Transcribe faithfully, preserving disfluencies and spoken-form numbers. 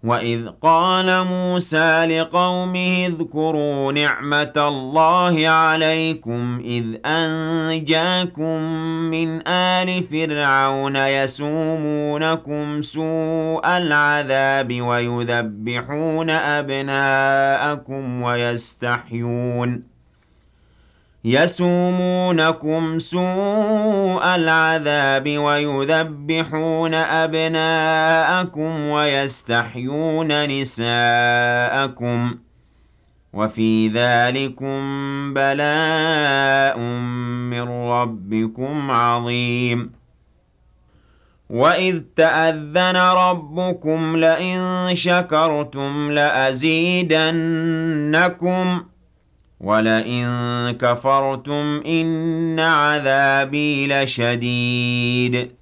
وَإِذْ قَالَ مُوسَىٰ لِقَوْمِهِ اذْكُرُوا نِعْمَةَ اللَّهِ عَلَيْكُمْ إِذْ أَنجَاكُم مِّنْ آلِ فِرْعَوْنَ يَسُومُونَكُمْ سُوءَ الْعَذَابِ وَيُذَبِّحُونَ أَبْنَاءَكُمْ وَيَسْتَحْيُونَ يَسُومُونَكُمْ سُوءَ الْعَذَابِ وَيُذَبِّحُونَ أَبْنَاءَكُمْ وَيَسْتَحْيُونَ نِسَاءَكُمْ ۚ وَفِي ذَٰلِكُم بَلَاءٌ مِّن رَّبِّكُمْ عَظِيمٌ وَإِذْ تَأَذَّنَ رَبُّكُمْ لَئِن شَكَرْتُمْ لَأَزِيدَنَّكُمْ ۖ وَلَئِن كَفَرْتُمْ إِنَّ عَذَابِي لَشَدِيدٌ